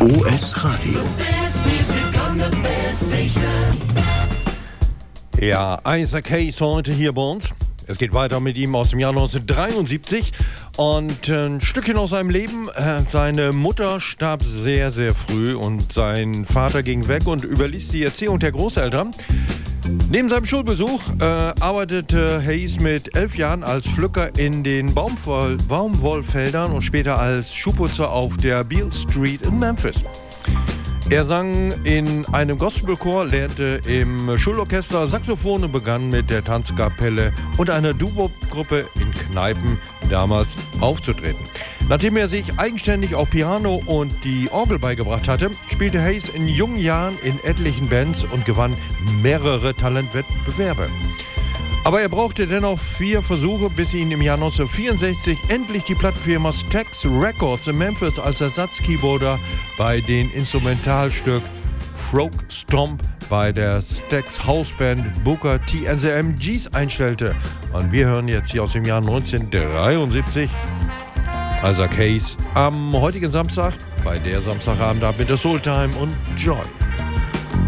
OS Radio. Ja, Isaac Hayes heute hier bei uns. Es geht weiter mit ihm aus dem Jahr 1973 und ein Stückchen aus seinem Leben. Seine Mutter starb sehr, sehr früh und sein Vater ging weg und überließ die Erziehung der Großeltern. Neben seinem Schulbesuch arbeitete Hayes mit 11 Jahren als Pflücker in den Baumwollfeldern und später als Schuhputzer auf der Beale Street in Memphis. Er sang in einem Gospelchor, lernte im Schulorchester Saxophon und begann mit der Tanzkapelle und einer Doo-Wop-Gruppe in Kneipen damals aufzutreten. Nachdem er sich eigenständig auch Piano und die Orgel beigebracht hatte, spielte Hayes in jungen Jahren in etlichen Bands und gewann mehrere Talentwettbewerbe. Aber er brauchte dennoch 4 Versuche, bis ihn im Jahr 1964 endlich die Plattenfirma Stax Records in Memphis als Ersatzkeyboarder bei den Instrumentalstück Frog Stomp bei der Stax Houseband Booker T and the MGs einstellte. Und wir hören jetzt hier aus dem Jahr 1973 Isaac Hayes am heutigen Samstag bei der Samstagabend mit der Soul Time und Joy.